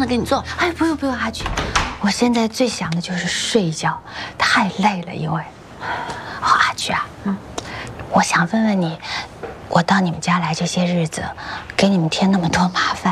的给你做。 哎，不用不用，阿菊，我现在最想的就是睡一觉，太累了，因为。哦，阿菊啊，我想问问你，我到你们家来这些日子，给你们添那么多麻烦。